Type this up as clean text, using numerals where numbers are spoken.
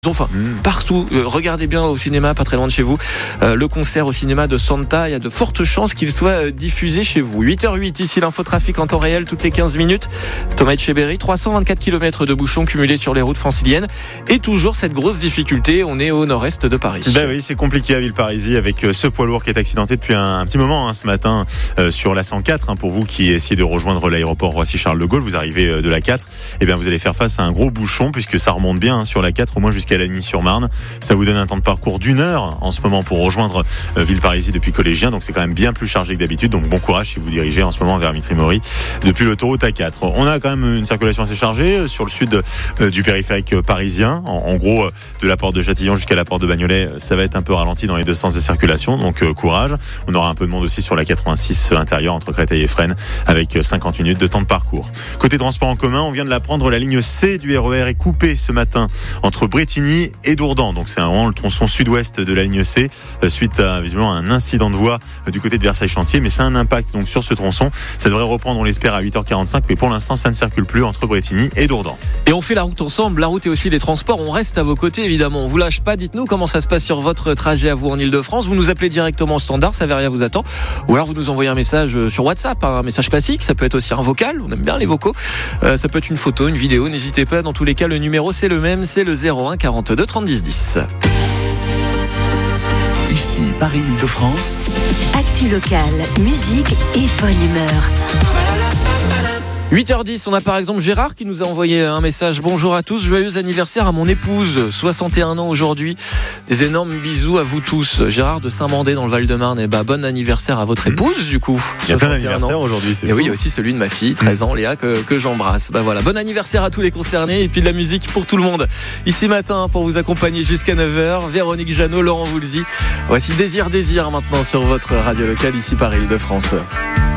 Enfin, partout. Regardez bien au cinéma, pas très loin de chez vous. Le concert au cinéma de Santa, il y a de fortes chances qu'il soit diffusé chez vous. 8h08, ici l'infotrafic en temps réel, toutes les 15 minutes. Thomas Etcheberry, 324 km de bouchons cumulés sur les routes franciliennes. Et toujours cette grosse difficulté, on est au nord-est de Paris. Ben oui, c'est compliqué à Villeparisis avec ce poids lourd qui est accidenté depuis un petit moment ce matin sur la 104. Pour vous qui essayez de rejoindre l'aéroport Roissy-Charles de Gaulle, vous arrivez de la 4. Eh bien, vous allez faire face à un gros bouchon puisque ça remonte bien sur la 4, au moins jusqu'à Lagny-sur-Marne. Ça vous donne un temps de parcours d'1 heure en ce moment pour rejoindre Villeparisis depuis Collégien. Donc c'est quand même bien plus chargé que d'habitude. Donc bon courage si vous dirigez en ce moment vers Mitry-Mory depuis l'autoroute A4. On a quand même une circulation assez chargée sur le sud du périphérique parisien. En gros, de la porte de Châtillon jusqu'à la porte de Bagnolet, ça va être un peu ralenti dans les deux sens de circulation. Donc courage. On aura un peu de monde aussi sur la 86 intérieure entre Créteil et Fresnes avec 50 minutes de temps de parcours. Côté transport en commun, on vient de l'apprendre, la ligne C du RER est coupée ce matin entre Bretigny et Dourdan. Donc c'est vraiment le tronçon sud-ouest de la ligne C suite à visiblement un incident de voie du côté de Versailles-Chantier, mais ça a un impact donc sur ce tronçon. Ça devrait reprendre, on l'espère, à 8h45, mais pour l'instant ça ne circule plus entre Bretigny et Dourdan. Et on fait la route ensemble, la route et aussi les transports, on reste à vos côtés évidemment, on vous lâche pas. Dites-nous comment ça se passe sur votre trajet à vous en Ile-de-France. Vous nous appelez directement au standard, Saveria vous attend, ou alors vous nous envoyez un message sur WhatsApp, un message classique, ça peut être aussi un vocal, on aime bien les vocaux, ça peut être une photo, une vidéo, n'hésitez pas, dans tous les cas le numéro c'est le même, c'est le 01 42 30 10. Ici Paris-Île-de-France. Actu locale, musique et bonne humeur. 8h10, on a par exemple Gérard qui nous a envoyé un message. Bonjour à tous, joyeux anniversaire à mon épouse, 61 ans aujourd'hui. Des énormes bisous à vous tous. Gérard de Saint-Mandé dans le Val-de-Marne. Et bon anniversaire à votre épouse du coup. Il y a plein d'anniversaires aujourd'hui. Et oui, il y a aussi celui de ma fille, 13 ans, Léa, que j'embrasse. Voilà, bon anniversaire à tous les concernés et puis de la musique pour tout le monde. Ici matin pour vous accompagner jusqu'à 9h, Véronique Jeannot, Laurent Voulzy. Voici Désir maintenant sur votre radio locale ici Paris-Île-de-France.